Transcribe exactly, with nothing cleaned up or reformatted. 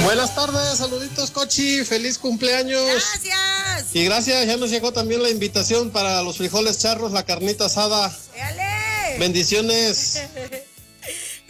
Buenas tardes, saluditos Cochi, feliz cumpleaños. Gracias. Y gracias, ya nos llegó también la invitación para los frijoles charros, la carnita asada. ¡Éale! Bendiciones.